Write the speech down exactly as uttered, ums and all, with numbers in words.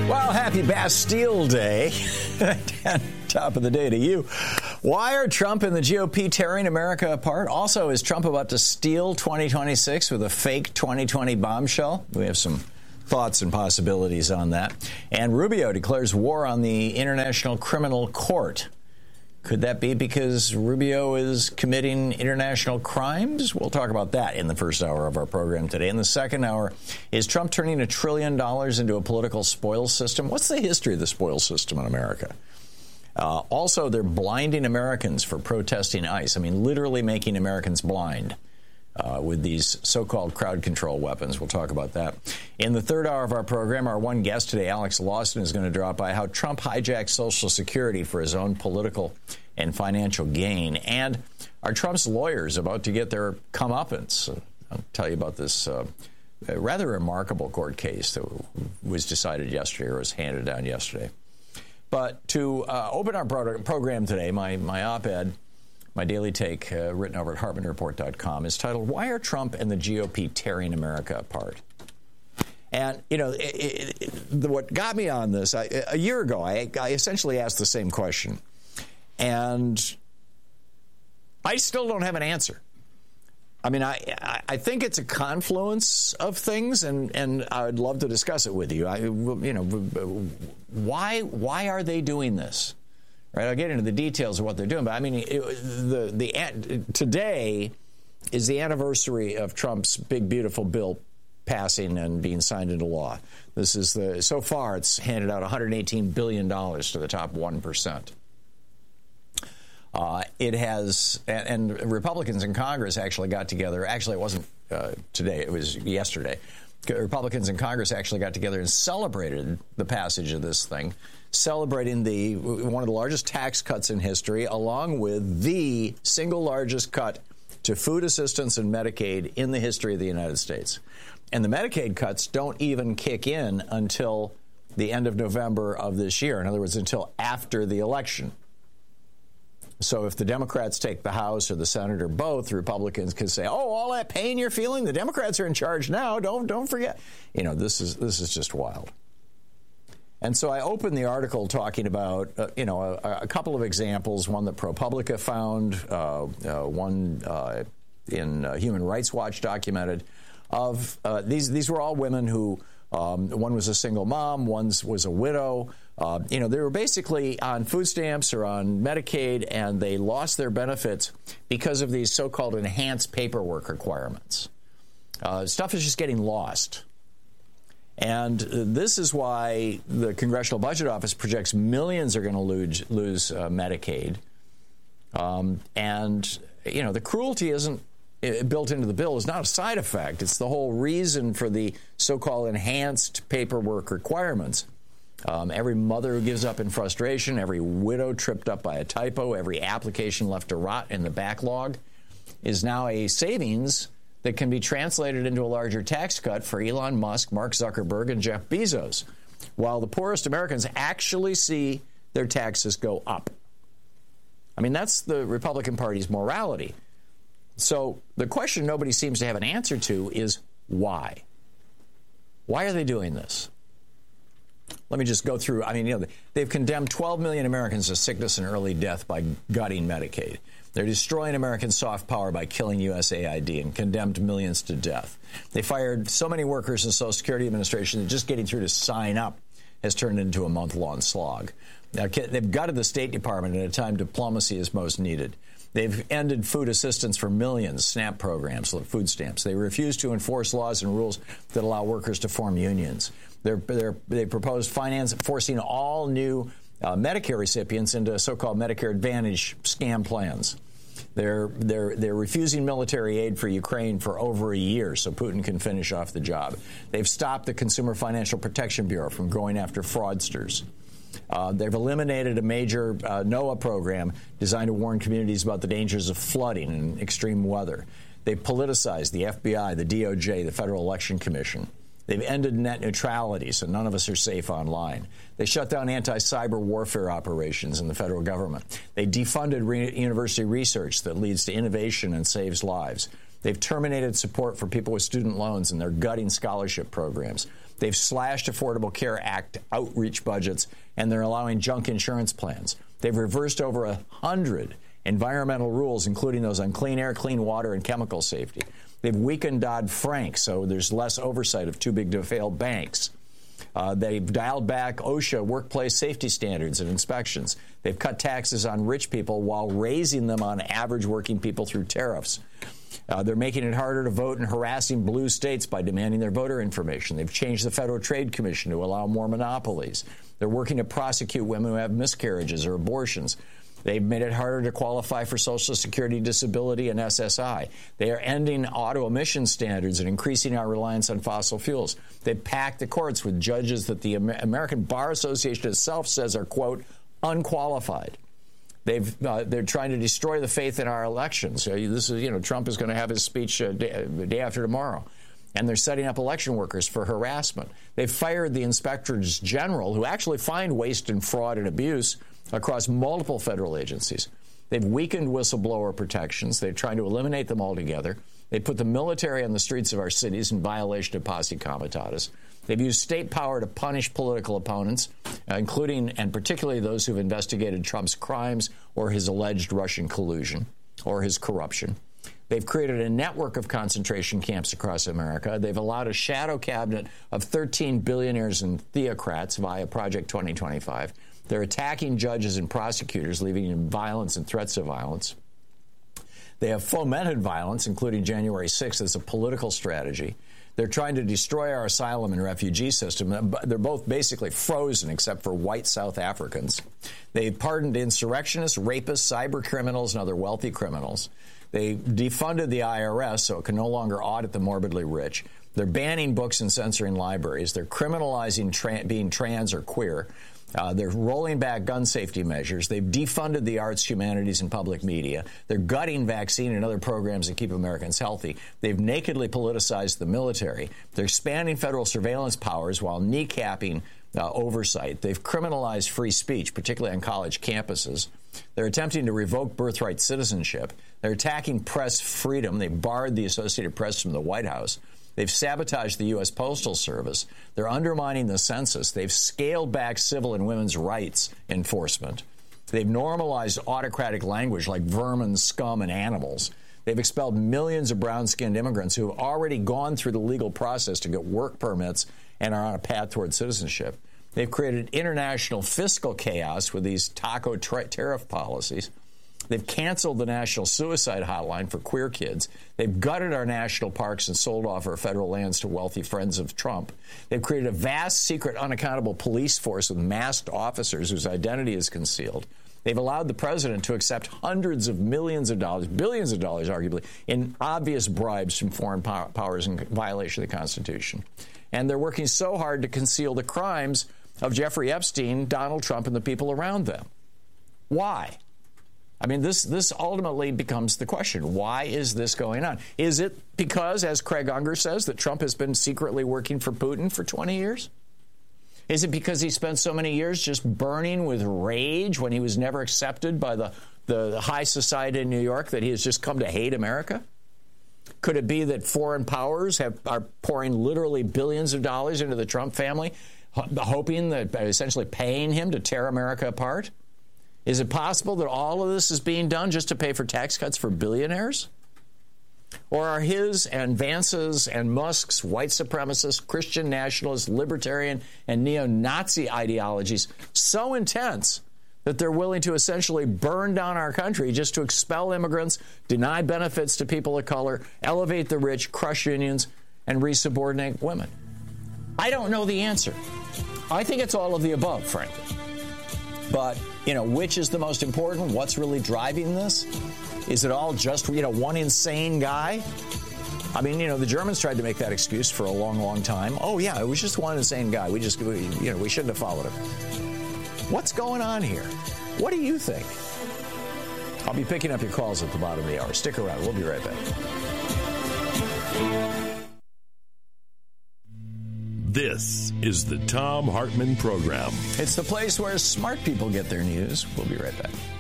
Well, happy Bastille Day. Top of the day to you. Why are Trump and the G O P tearing America apart? Also, is Trump about to steal twenty twenty-six with a fake twenty twenty bombshell? We have some thoughts and possibilities on that. And Rubio declares war on the International Criminal Court. Could that be because Rubio is committing international crimes? We'll talk about that in the first hour of our program today. In the second hour, is Trump turning a trillion dollars into a political spoils system? What's the history of the spoils system in America? Uh, also, they're blinding Americans for protesting ICE. I mean, literally making Americans blind uh, with these so-called crowd control weapons. We'll talk about that. In the third hour of our program, our one guest today, Alex Lawson, is going to drop by how Trump hijacked Social Security for his own political and financial gain. And are Trump's lawyers about to get their comeuppance? I'll tell you about this uh, rather remarkable court case that was decided yesterday or was handed down yesterday. But to uh, open our program today, my, my op-ed, my daily take, uh, written over at Hartman Report dot com, is titled, Why Are Trump and the G O P Tearing America Apart? And, you know, it, it, it, what got me on this, I, a year ago, I, I essentially asked the same question. And I still don't have an answer. I mean, I I think it's a confluence of things, and, and I would love to discuss it with you. I, you know, why why are they doing this? Right? I'll get into the details of what they're doing, but I mean, it, the the today is the anniversary of Trump's big beautiful bill passing and being signed into law. This is the so far it's handed out one hundred eighteen billion dollars to the top one percent. Uh, it has, and, and Republicans in Congress actually got together. Actually, it wasn't uh, today. It was yesterday. Republicans in Congress actually got together and celebrated the passage of this thing, celebrating the one of the largest tax cuts in history, along with the single largest cut to food assistance and Medicaid in the history of the United States. And the Medicaid cuts don't even kick in until the end of November of this year. In other words, until after the election. So if the Democrats take the House or the Senate or both, Republicans can say, oh, all that pain you're feeling, the Democrats are in charge now. Don't don't forget. You know, this is this is just wild. And so I opened the article talking about, uh, you know, a, a couple of examples, one that ProPublica found, uh, uh, one uh, in uh, Human Rights Watch documented, of uh, these, these were all women who, um, one was a single mom, one was a widow. Uh, you know, they were basically on food stamps or on Medicaid, and they lost their benefits because of these so-called enhanced paperwork requirements. Uh, stuff is just getting lost. And this is why the Congressional Budget Office projects millions are going to lose, lose uh, Medicaid. Um, and, you know, the cruelty isn't built into the bill is not a side effect. It's the whole reason for the so-called enhanced paperwork requirements. Um, every mother who gives up in frustration, every widow tripped up by a typo, every application left to rot in the backlog is now a savings that can be translated into a larger tax cut for Elon Musk, Mark Zuckerberg, and Jeff Bezos, while the poorest Americans actually see their taxes go up. I mean, that's the Republican Party's morality. So the question nobody seems to have an answer to is why? Why are they doing this? Let me just go through. I mean, you know, they've condemned twelve million Americans to sickness and early death by gutting Medicaid. They're destroying American soft power by killing U S A I D and condemned millions to death. They fired so many workers in the Social Security Administration that just getting through to sign up has turned into a month-long slog. Now, they've gutted the State Department at a time diplomacy is most needed. They've ended food assistance for millions, SNAP programs, food stamps. They refuse to enforce laws and rules that allow workers to form unions. They're, they're, they proposed finance forcing all new uh, Medicare recipients into so-called Medicare Advantage scam plans. They're, they're, they're refusing military aid for Ukraine for over a year so Putin can finish off the job. They've stopped the Consumer Financial Protection Bureau from going after fraudsters. Uh, they've eliminated a major uh, NOAA program designed to warn communities about the dangers of flooding and extreme weather. They've politicized the F B I, the D O J, the Federal Election Commission. They've ended net neutrality, so none of us are safe online. They shut down anti-cyber warfare operations in the federal government. They defunded re- university research that leads to innovation and saves lives. They've terminated support for people with student loans, and they're gutting scholarship programs. They've slashed Affordable Care Act outreach budgets, and they're allowing junk insurance plans. They've reversed over a hundred environmental rules, including those on clean air, clean water, and chemical safety. They've weakened Dodd-Frank, so there's less oversight of too big to fail banks. Uh, they've dialed back OSHA workplace safety standards and inspections. They've cut taxes on rich people while raising them on average working people through tariffs. Uh, they're making it harder to vote and harassing blue states by demanding their voter information. They've changed the Federal Trade Commission to allow more monopolies. They're working to prosecute women who have miscarriages or abortions. They've made it harder to qualify for Social Security, disability, and S S I. They are ending auto emission standards and increasing our reliance on fossil fuels. They've packed the courts with judges that the American Bar Association itself says are, quote, unqualified. They've, uh, they're trying to destroy the faith in our elections. Uh, this is, you know, Trump is going to have his speech uh, day, day after tomorrow. And they're setting up election workers for harassment. They've fired the inspectors general, who actually find waste and fraud and abuse across multiple federal agencies. They've weakened whistleblower protections. They're trying to eliminate them altogether. They put the military on the streets of our cities in violation of posse comitatus. They've used state power to punish political opponents, uh, including and particularly those who've investigated Trump's crimes or his alleged Russian collusion or his corruption. They've created a network of concentration camps across America. They've allowed a shadow cabinet of thirteen billionaires and theocrats via Project twenty twenty-five. They're attacking judges and prosecutors, leaving in violence and threats of violence. They have fomented violence, including January sixth, as a political strategy. They're trying to destroy our asylum and refugee system. They're both basically frozen except for white South Africans. They've pardoned insurrectionists, rapists, cyber criminals, and other wealthy criminals. They defunded the I R S so it can no longer audit the morbidly rich. They're banning books and censoring libraries. They're criminalizing tra- being trans or queer. Uh, they're rolling back gun safety measures. They've defunded the arts, humanities, and public media. They're gutting vaccine and other programs that keep Americans healthy. They've nakedly politicized the military. They're expanding federal surveillance powers while kneecapping uh, oversight. They've criminalized free speech, particularly on college campuses. They're attempting to revoke birthright citizenship. They're attacking press freedom. They barred the Associated Press from the White House. They've sabotaged the U S Postal Service. They're undermining the census. They've scaled back civil and women's rights enforcement. They've normalized autocratic language like vermin, scum, and animals. They've expelled millions of brown-skinned immigrants who have already gone through the legal process to get work permits and are on a path toward citizenship. They've created international fiscal chaos with these taco tra- tariff policies. They've canceled the National Suicide Hotline for queer kids. They've gutted our national parks and sold off our federal lands to wealthy friends of Trump. They've created a vast, secret, unaccountable police force with masked officers whose identity is concealed. They've allowed the president to accept hundreds of millions of dollars, billions of dollars, arguably, in obvious bribes from foreign pow- powers in violation of the Constitution. And they're working so hard to conceal the crimes of Jeffrey Epstein, Donald Trump, and the people around them. Why? I mean, this this ultimately becomes the question. Why is this going on? Is it because, as Craig Unger says, that Trump has been secretly working for Putin for twenty years? Is it because he spent so many years just burning with rage when he was never accepted by the, the high society in New York that he has just come to hate America? Could it be that foreign powers have, are pouring literally billions of dollars into the Trump family, hoping that, essentially paying him to tear America apart? Is it possible that all of this is being done just to pay for tax cuts for billionaires? Or are his and Vance's and Musk's white supremacist, Christian nationalist, libertarian, and neo-Nazi ideologies so intense that they're willing to essentially burn down our country just to expel immigrants, deny benefits to people of color, elevate the rich, crush unions, and resubordinate women? I don't know the answer. I think it's all of the above, frankly. But, you know, which is the most important? What's really driving this? Is it all just, you know, one insane guy? I mean, you know, the Germans tried to make that excuse for a long, long time. Oh, yeah, it was just one insane guy. We just, we, you know, we shouldn't have followed him. What's going on here? What do you think? I'll be picking up your calls at the bottom of the hour. Stick around. We'll be right back. This is the Thom Hartmann Program. It's the place where smart people get their news. We'll be right back.